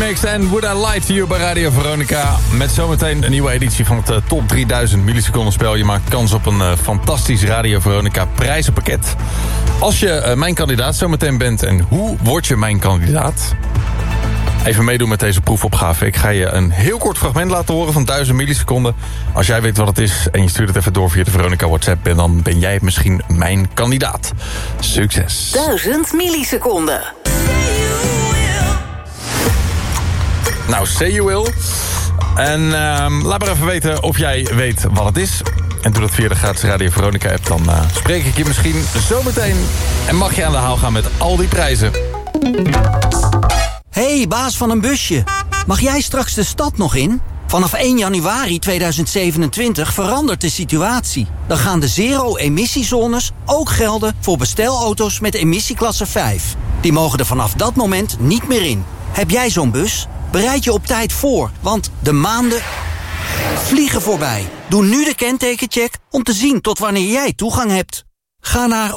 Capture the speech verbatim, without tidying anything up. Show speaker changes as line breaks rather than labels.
Remix en Would I Lie to You bij Radio Veronica. Met zometeen een nieuwe editie van het uh, Top drieduizend milliseconden spel. Je maakt kans op een uh, fantastisch Radio Veronica prijzenpakket. Als je uh, mijn kandidaat zometeen bent en hoe word je mijn kandidaat? Even meedoen met deze proefopgave. Ik ga je een heel kort fragment laten horen van duizend milliseconden. Als jij weet wat het is en je stuurt het even door via de Veronica WhatsApp... en dan ben jij misschien mijn kandidaat. Succes.
duizend milliseconden.
Nou, say you will. En uh, laat maar even weten of jij weet wat het is. En doe dat via de gratis Radio Veronica app. Dan uh, spreek ik je misschien zometeen. En mag je aan de haal gaan met al die prijzen.
Hey, baas van een busje. Mag jij straks de stad nog in? Vanaf één januari tweeduizend zevenentwintig verandert de situatie. Dan gaan de zero-emissiezones ook gelden voor bestelauto's met emissieklasse vijf. Die mogen er vanaf dat moment niet meer in. Heb jij zo'n bus? Bereid je op tijd voor, want de maanden vliegen voorbij. Doe nu de kentekencheck om te zien tot wanneer jij toegang hebt. Ga naar